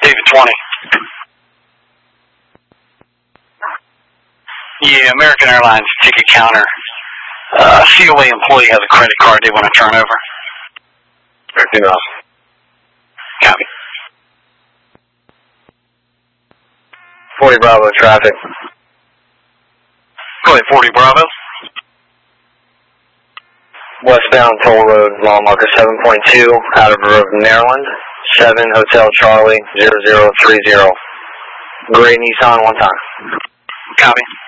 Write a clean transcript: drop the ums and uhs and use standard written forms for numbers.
David 20. Yeah, American Airlines ticket counter. COA employee has a credit card they want to turn over. 13 off. Copy. 40 Bravo traffic. Go ahead, 40 Bravo. Westbound toll road, mile marker 7.2, out of Grove, Maryland. 7 Hotel Charlie 0030. Gray Nissan, one time. Copy.